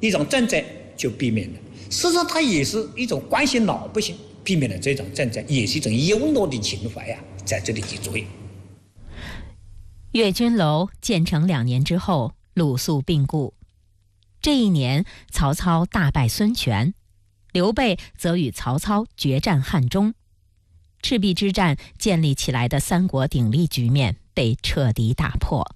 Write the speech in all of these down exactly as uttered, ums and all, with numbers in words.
一场战争就避免了。事实上，它也是一种关心老百姓，避免了这场战争，也是一种优乐的情怀呀、啊，在这里起作用。 阅军楼建成两年之后，鲁肃病故。这一年，曹操大败孙权，刘备则与曹操决战汉中。赤壁之战建立起来的三国鼎立局面被彻底打破。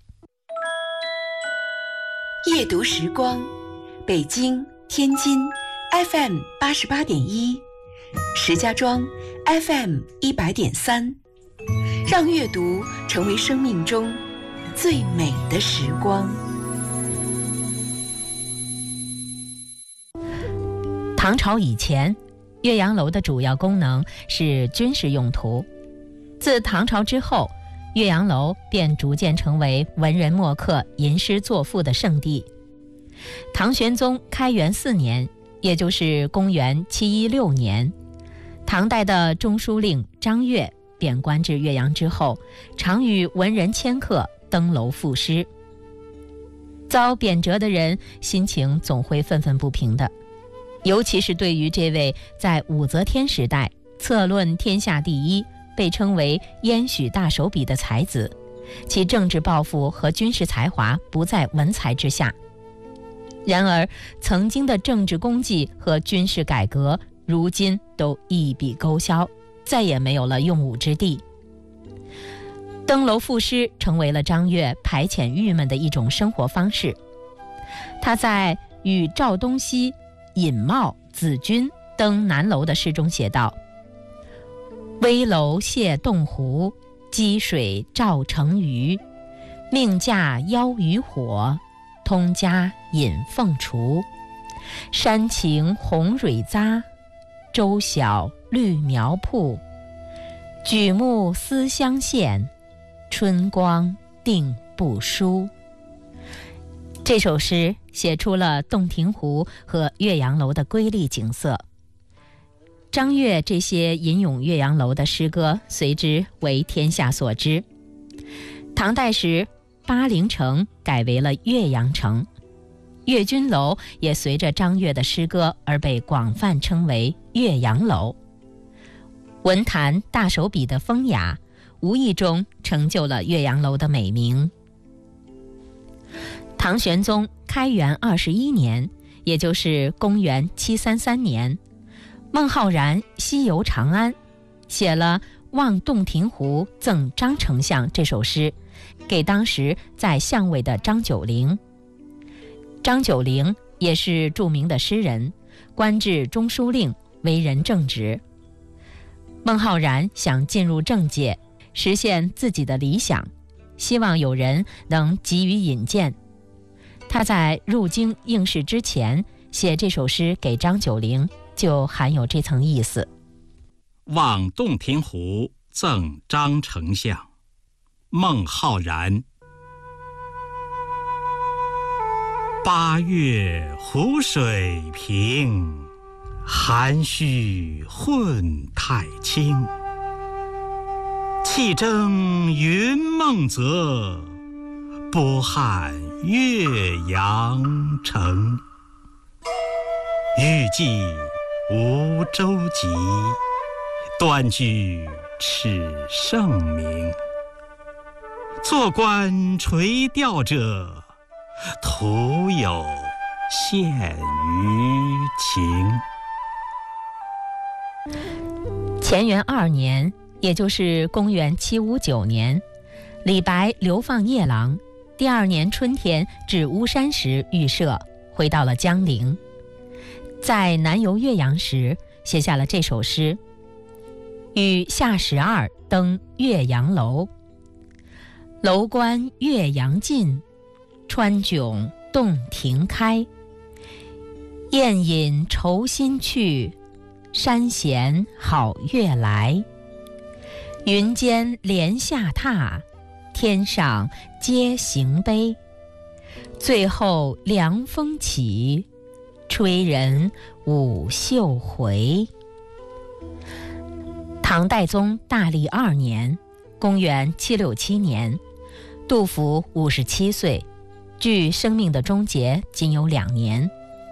夜读时光，北京、天津 F M 八十八点一，石家庄 F M 一百点三，让阅读成为生命中最美的时光。 唐朝以前，岳阳楼的主要功能是军事用途。自唐朝之后，岳阳楼便逐渐成为文人墨客吟诗作赋的圣地。唐玄宗开元四年，也就是公元七一六年，唐代的中书令张悦贬官至岳阳之后，常与文人迁客登楼赋诗。遭贬谪的人心情总会愤愤不平的，尤其是对于这位在武则天时代策论天下第一，被称为燕许大手笔的才子，其政治抱负和军事才华不在文才之下。然而，曾经的政治功绩和军事改革，如今都一笔勾销，再也没有了用武之地。登楼赋诗成为了张悦排遣郁闷的一种生活方式。他在与赵东锡、尹茂、子君登南楼的诗中写道：危楼谢洞湖，积水照成鱼，命驾邀渔火，通家引凤雏。山晴红蕊匝，洲小绿苗铺。举目思乡县，春光定不输。这首诗写出了洞庭湖和岳阳楼的瑰丽景色。张悦这些吟咏岳阳楼的诗歌随之为天下所知。唐代时，巴陵城改为了岳阳城，岳军楼也随着张悦的诗歌而被广泛称为岳阳楼。文坛大手笔的风雅，无意中成就了岳阳楼的美名。唐玄宗开元二十一年，也就是公元七三三年，孟浩然西游长安，写了《望洞庭湖赠张丞相》这首诗，给当时在相位的张九龄。张九龄也是著名的诗人，官至中书令，为人正直。孟浩然想进入政界，实现自己的理想，希望有人能给予引荐。他在入京应试之前写这首诗给张九龄，就含有这层意思。 望洞庭湖赠张丞相，孟浩然。八月湖水平，涵虚混太清。气蒸云梦泽，波撼岳阳城。欲济无舟楫，端居耻圣明。坐观垂钓者，徒有羡鱼情。 乾元二年，也就是公元七五九年，李白流放夜郎，第二年春天至巫山时预设，回到了江陵。在南游岳阳时，写下了这首诗：与夏十二登岳阳楼，楼观岳阳尽，川迥洞庭开。宴饮酬新去，山闲好月来。云间莲下榻，天上皆行悲。最后凉风起，吹人舞袖回。唐代宗大历二年，公元七六七年，杜甫五十七岁，距生命的终结仅有两年。